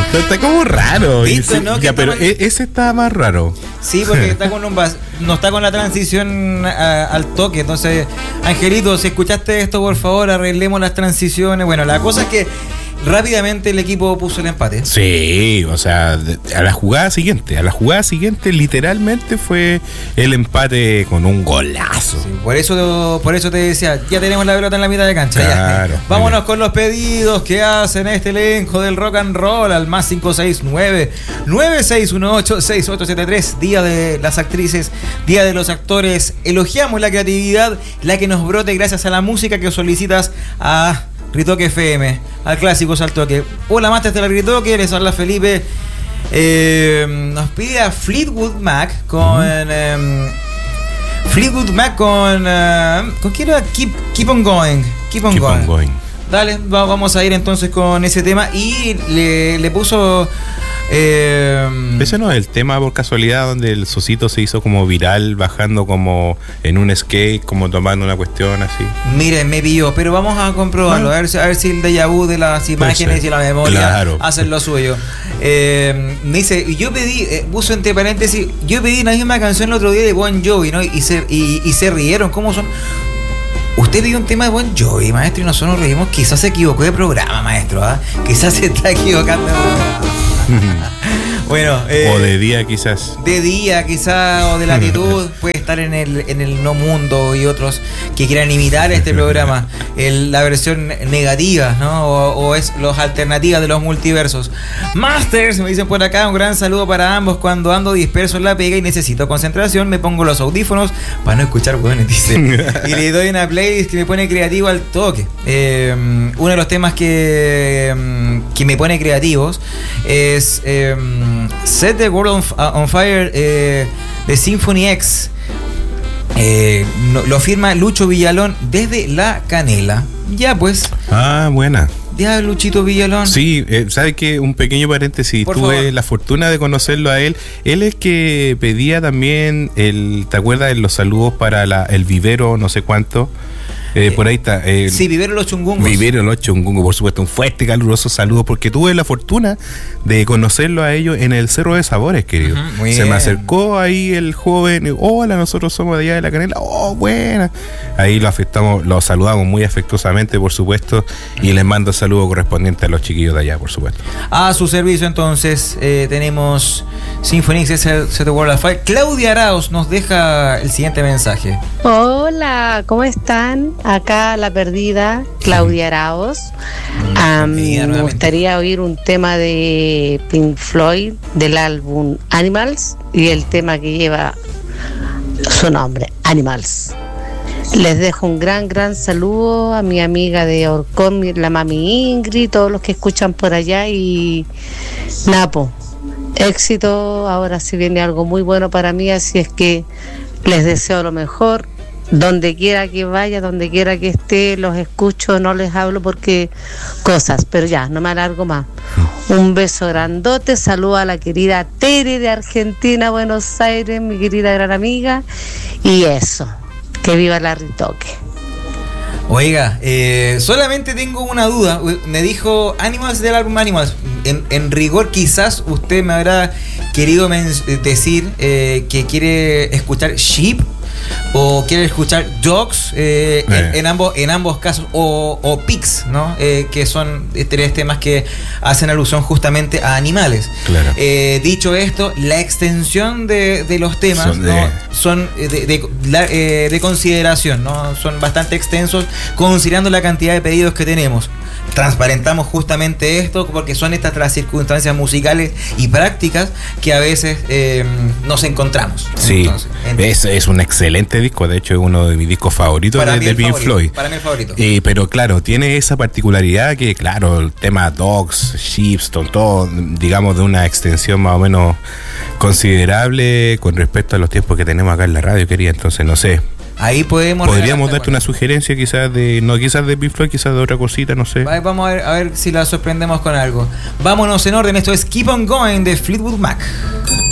Está como raro. ¿Viste, no? Ya, pero ese está más raro. Sí, porque está con no está con la transición al toque. Entonces, Angelito, si escuchaste esto, por favor, arreglemos las transiciones. Bueno, la cosa es que rápidamente el equipo puso el empate. Sí, o sea, a la jugada siguiente literalmente fue el empate con un golazo. Sí, por eso te decía, ya tenemos la pelota en la mitad de cancha. Claro, ya. Vámonos con los pedidos que hacen este elenco del rock and roll al más 569-9618-6873. Día de las actrices, día de los actores. Elogiamos la creatividad, la que nos brote gracias a la música que solicitas a Ritoque FM, al clásico Saltoque. Hola, Masters de la Ritoque, les habla Felipe. Nos pide a Fleetwood Mac con Fleetwood Mac con quién era? Keep on going. Dale, vamos a ir entonces con ese tema. Y le puso ese no es el tema por casualidad donde el Sosito se hizo como viral bajando como en un skate, como tomando una cuestión así. Miren, me pilló, pero vamos a comprobarlo, a ver si el déjà vu de las imágenes y la memoria hacen lo suyo. Me dice, yo pedí, puso entre paréntesis, yo pedí la misma canción el otro día de Bon Jovi, ¿no? Y se rieron. ¿Cómo son? Usted pidió un tema de Bon Jovi, maestro, y nosotros nos reímos. Quizás se equivocó de programa, maestro, ¿ah? Quizás se está equivocando de programa. Bueno, o de día quizás. De día quizás, o de latitud. Puede estar en el No Mundo y otros que quieran imitar este programa. La versión negativa, ¿no? O es las alternativas de los multiversos. Masters, me dicen por acá, un gran saludo para ambos. Cuando ando disperso en la pega y necesito concentración, me pongo los audífonos para no escuchar hueones, dice. Y le doy una playlist que me pone creativo al toque. Uno de los temas que me pone creativos es Set the World on Fire de Symphony X. Lo firma Lucho Villalón desde La Canela. Ya pues. Ah, buena. Ya, Luchito Villalón. Sí, ¿sabes qué? Un pequeño paréntesis. Tuve la fortuna de conocerlo a él. Él es que pedía también, ¿te acuerdas de los saludos para el vivero no sé cuánto? Por ahí está. Sí, Vivero Los Chungungos. Vivero Los Chungungos, por supuesto. Un fuerte, caluroso saludo, porque tuve la fortuna de conocerlo a ellos en el Cerro de Sabores, querido. Se me acercó ahí el joven. Hola, nosotros somos de allá de La Canela. Oh, buena. Ahí lo saludamos muy afectuosamente, por supuesto. Y les mando saludo correspondiente a los chiquillos de allá, por supuesto. A su servicio, entonces, tenemos Symphony X, Set the World on Fire. Claudia Arauz nos deja el siguiente mensaje. Hola, ¿cómo están? Acá la perdida, Claudia Arauz. Me gustaría oír un tema de Pink Floyd del álbum Animals y el tema que lleva su nombre, Animals. Les dejo un gran saludo a mi amiga de Orcón, la mami Ingrid, todos los que escuchan por allá y Napo. Éxito, ahora sí viene algo muy bueno para mí, así es que les deseo lo mejor. Donde quiera que vaya, donde quiera que esté, los escucho, no les hablo porque cosas, pero ya, no me alargo más. Un beso grandote, saludo a la querida Tere de Argentina, Buenos Aires, mi querida gran amiga, y eso, que viva la Ritoque. Oiga, solamente tengo una duda. Me dijo Animals del álbum Animals. En rigor, quizás usted me habrá querido decir que quiere escuchar Sheep o quiere escuchar Dogs, en ambos casos, o Pigs, ¿no? Que son tres temas que hacen alusión justamente a animales. Claro. Dicho esto, la extensión de los temas son de consideración, ¿no? Son bastante extensos considerando la cantidad de pedidos que tenemos. Transparentamos justamente esto porque son estas las circunstancias musicales y prácticas que a veces nos encontramos. Sí, entonces, es un excelente disco, de hecho es uno de mis discos favoritos de Pink Floyd. Para mí el favorito. Pero claro, tiene esa particularidad que claro, el tema Dogs, Sheepstone, todo digamos de una extensión más o menos considerable con respecto a los tiempos que tenemos acá en la radio, quería, entonces no sé. Ahí podríamos darte una sugerencia quizás de Pink Floyd, quizás de otra cosita, no sé. Vamos a ver si la sorprendemos con algo. Vámonos en orden, esto es Keep on Going de Fleetwood Mac.